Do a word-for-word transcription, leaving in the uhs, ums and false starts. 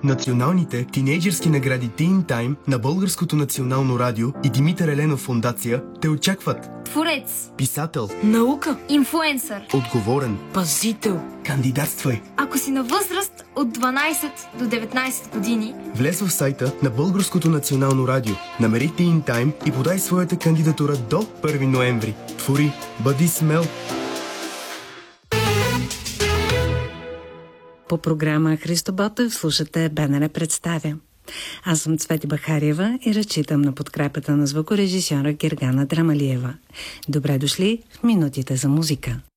Националните тинейджърски награди Teen Time на Българското национално радио и Димитър Еленов фондация те очакват. Творец, Писател, наука, инфлуенсър, отговорен, пазител. кандидатствай. ако си на възраст от дванайсет до деветнайсет години, Влез в сайта на Българското национално радио, намери Teen Time и подай своята кандидатура до първи ноември. Твори, бъди смел! По програма Христо Ботев слушате БНР представя. Аз съм Цвети Бахариева и разчитам на подкрепата на звукорежисьора Гергана Драмалиева. Добре дошли в минутите за музика.